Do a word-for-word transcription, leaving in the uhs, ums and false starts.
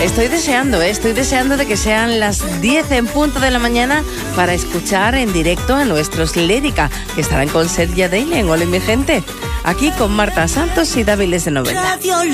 Estoy deseando, ¿eh? estoy deseando de que sean las diez en punto de la mañana para escuchar en directo a nuestros Lérica, que estarán con Sergia Daily en Ole mi gente, aquí con Marta Santos y Dáviles de Novela.